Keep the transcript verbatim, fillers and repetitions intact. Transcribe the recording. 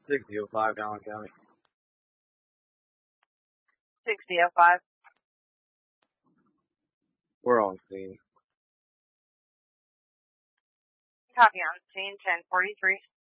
sixty oh five, Allen County. sixty oh five. We're on scene. Copy on scene, ten forty-three.